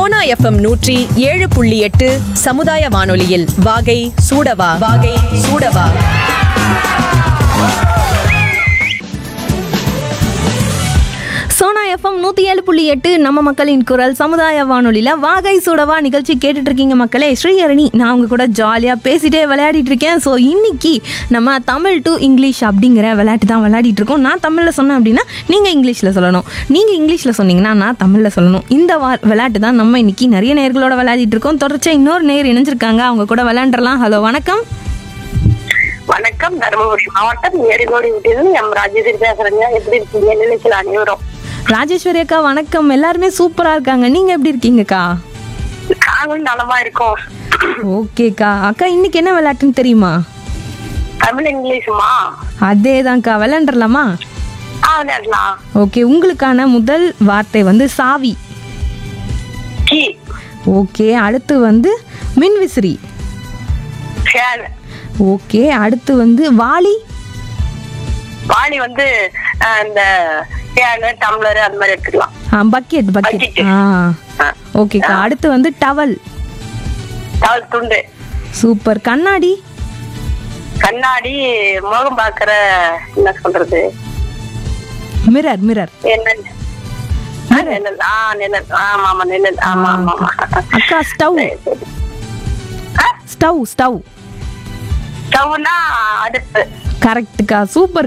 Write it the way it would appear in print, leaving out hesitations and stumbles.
Sona FM 107.8 சமுதாய வானொலியில் வாகை சூடவா சோனா எஃப்எம் 107.8 நம்ம மக்களின் குரல் சமுதாய வானொலியில் வாகை சூடவா நிகழ்ச்சி கேட்டுட்டு இருக்கீங்க மக்களே. ஸ்ரீஹரணி நான் உங்க கூட ஜாலியாக பேசிட்டே விளையாடிட்டு இருக்கேன். ஸோ இன்னைக்கு நம்ம தமிழ் டு இங்கிலீஷ் அப்படிங்கிற விளையாட்டு தான் விளையாடிட்டு இருக்கோம். நான் தமிழில் சொன்னேன் அப்படின்னா நீங்கள் இங்கிலீஷில் சொல்லணும், நீங்கள் இங்கிலீஷில் சொன்னீங்கன்னா நான் தமிழில் சொல்லணும். இந்த விளையாட்டு தான் நம்ம இன்னைக்கு நிறைய நேர்களோட விளையாடிட்டு இருக்கோம். தொடர்ச்சியாக இன்னொரு நேர் இணைஞ்சிருக்காங்க, அவங்க கூட விளையாண்டுறலாம். ஹலோ, வணக்கம். வணக்கம், தருமபுரி மாவட்டம் ஏரிகோடி விட்டிருந்து எம் ராஜேஸ்வரி பேசுறேங்க. எப்படி இருக்கீங்க? நிலைச்சில் அனைவரும். ராஜேஸ்வரி அக்கா வணக்கம். எல்லாருமே சூப்பரா இருக்காங்க, நீங்க எப்படி இருக்கீங்கக்கா? நாங்களும் நலமா இருக்கோம். ஓகேக்கா. அக்கா இன்னைக்கு என்ன விளையாட்டுன்னு தெரியுமா? தமிழ் இங்கிலீஷுமா? அதேதான்க்கா, விளையாண்டுறலாமா? விளையாடலாம். ஓகே, உங்களுக்கான முதல் வார்த்தை வந்து சாவி. கீ. ஓகே, அடுத்து வந்து மின்விசிறி. ஃபேன். ஓகே, அடுத்து வந்து வாளி. வாளி வந்து இந்த ஃபேனு டம்ளர் அந்த மாதிரி எடுத்துக்கலாம். பக்கெட். ஓகேக்கா. அடுத்து வந்து டவல். டவல் துண்டு. சூப்பர். கண்ணாடி. கண்ணாடி முகம் பாக்குற என்ன சொல்றது, மிரர். என்ன நிழல். நிழல். ஆமா நிழல். ஆமா. அக்கா ஸ்டவ். ஸ்டவ்னா ஸ்டவ்னா அடுப்பு. கரெக்டுக்கா, சூப்பர்.